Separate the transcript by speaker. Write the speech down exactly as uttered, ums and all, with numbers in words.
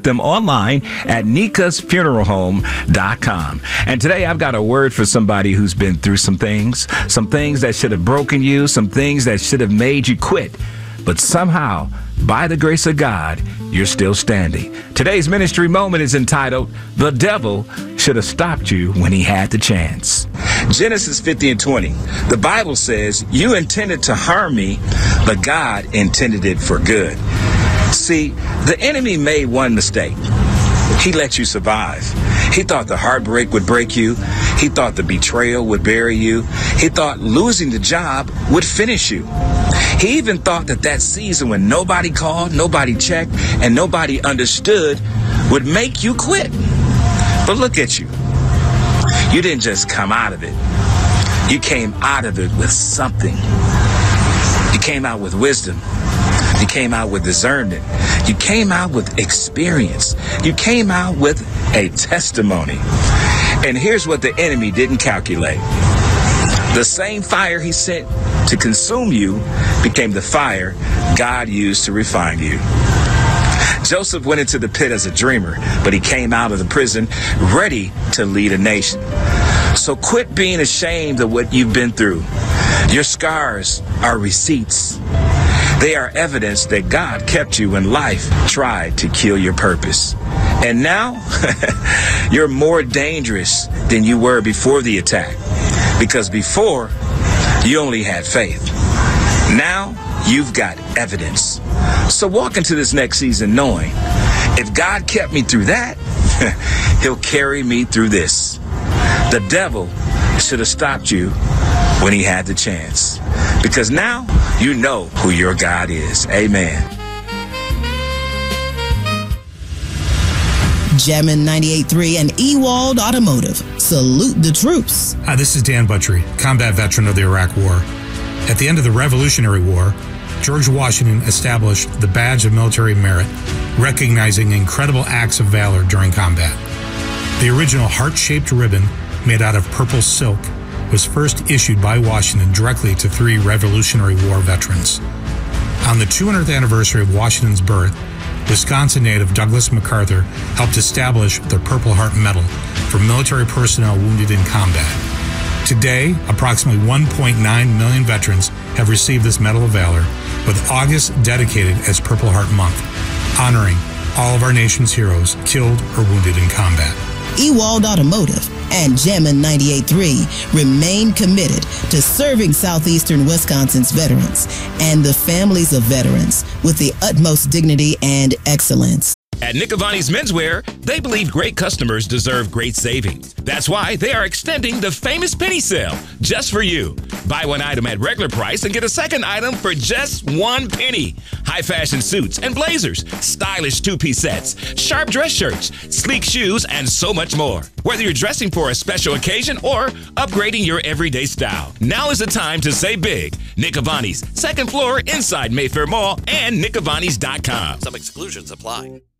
Speaker 1: them online at nicas funeral home dot com. And today I've got a word for somebody who's been through some things, some things that should have broken you, some things that should have made you quit. But somehow, by the grace of God, you're still standing. Today's ministry moment is entitled, "The Devil Should Have Stopped You When He Had the Chance." Genesis fifty and twenty. The Bible says, "You intended to harm me, but God intended it for good." See, the enemy made one mistake. He let you survive. He thought the heartbreak would break you. He thought the betrayal would bury you. He thought losing the job would finish you. He even thought that that season when nobody called, nobody checked, and nobody understood would make you quit. But look at you. You didn't just come out of it. You came out of it with something. You came out with wisdom. You came out with discernment. You came out with experience. You came out with a testimony. And here's what the enemy didn't calculate. The same fire he sent to consume you became the fire God used to refine you. Joseph went into the pit as a dreamer, but he came out of the prison ready to lead a nation. So quit being ashamed of what you've been through. Your scars are receipts. They are evidence that God kept you when life tried to kill your purpose. And now, you're more dangerous than you were before the attack. Because before, you only had faith. Now, you've got evidence. So walk into this next season knowing, if God kept me through that, He'll carry me through this. The devil should have stopped you when he had the chance. Because now, you know who your God is. Amen.
Speaker 2: Jammin' ninety-eight point three and Ewald Automotive. Salute the troops.
Speaker 3: Hi, this is Dan Buttrey, combat veteran of the Iraq War. At the end of the Revolutionary War, George Washington established the Badge of Military Merit, recognizing incredible acts of valor during combat. The original heart-shaped ribbon, made out of purple silk, was first issued by Washington directly to three Revolutionary War veterans. On the two hundredth anniversary of Washington's birth, Wisconsin native Douglas MacArthur helped establish the Purple Heart Medal for military personnel wounded in combat. Today, approximately one point nine million veterans have received this Medal of Valor, with August dedicated as Purple Heart Month, honoring all of our nation's heroes killed or wounded in combat.
Speaker 2: Ewald Automotive and Jammin' ninety-eight point three remain committed to serving southeastern Wisconsin's veterans and the families of veterans with the utmost dignity and excellence.
Speaker 1: At Nick Avani's Menswear, they believe great customers deserve great savings. That's why they are extending the famous penny sale just for you. Buy one item at regular price and get a second item for just one penny. High fashion suits and blazers, stylish two-piece sets, sharp dress shirts, sleek shoes, and so much more. Whether you're dressing for a special occasion or upgrading your everyday style, now is the time to save big. Nick Avani's, second floor inside Mayfair Mall and nick avanis dot com.
Speaker 4: Some exclusions apply.